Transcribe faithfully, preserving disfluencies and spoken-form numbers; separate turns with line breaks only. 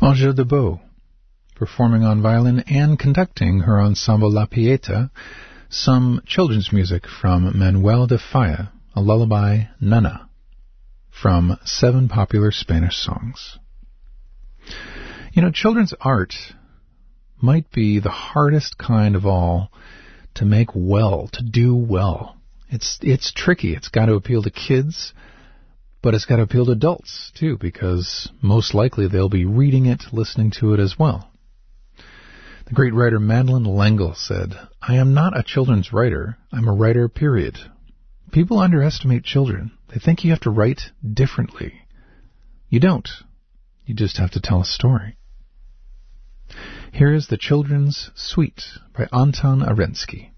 Angèle de Beau, performing on violin and conducting her ensemble La Pieta, some children's music from Manuel de Falla, a lullaby, Nana, from seven popular Spanish songs. You know, children's art might be the hardest kind of all to make well, to do well. It's it's tricky. It's got to appeal to kids, but it's got to appeal to adults, too, because most likely they'll be reading it, listening to it as well. The great writer Madeleine L'Engle said, "I am not a children's writer. I'm a writer, period." People underestimate children. They think you have to write differently. You don't. You just have to tell a story. Here is The Children's Suite by Anton Arensky.